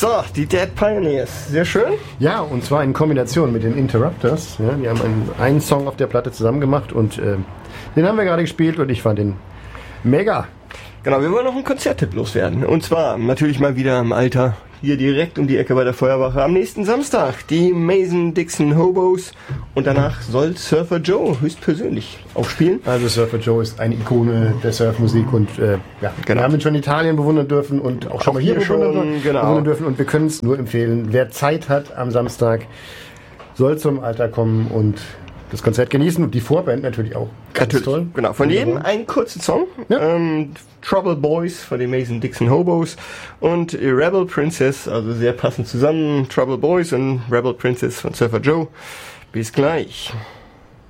So, die Dead Pioneers. Sehr schön. Ja, und zwar in Kombination mit den Interrupters. Ja, die haben einen Song auf der Platte zusammen gemacht und den haben wir gerade gespielt und ich fand den mega. Genau, wir wollen noch einen Konzerttipp loswerden. Und zwar natürlich mal wieder im Alter. Hier direkt um die Ecke bei der Feuerwache am nächsten Samstag. Die Mason-Dixon Hobos. Und danach soll Surfer Joe höchstpersönlich aufspielen. Also Surfer Joe ist eine Ikone der Surfmusik und wir haben ihn schon in Italien bewundern dürfen und auch schon mal hier bewundern dürfen. Und wir können es nur empfehlen, wer Zeit hat am Samstag, soll zum Alter kommen und das Konzert genießen und die Vorband natürlich auch. Ganz toll. Genau, von jedem einen kurzen Song. Ja. Trouble Boys von den Mason-Dixon Hobos und Rebel Princess, also sehr passend zusammen. Trouble Boys und Rebel Princess von Surfer Joe. Bis gleich.